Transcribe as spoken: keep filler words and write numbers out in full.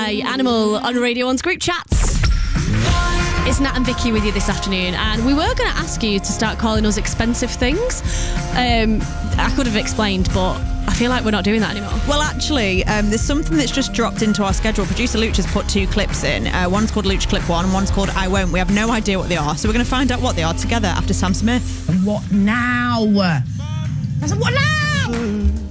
by Animal on Radio one's group chats. It's Nat and Vicky with you this afternoon, and we were going to ask you to start calling us expensive things. Um, I could have explained, but I feel like we're not doing that anymore. Well, actually, um, there's something that's just dropped into our schedule. Producer Luch has put two clips in. Uh, one's called Luch Clip One, and one's called I Won't. We have no idea what they are, so we're going to find out what they are together after Sam Smith. What now? I said, what now?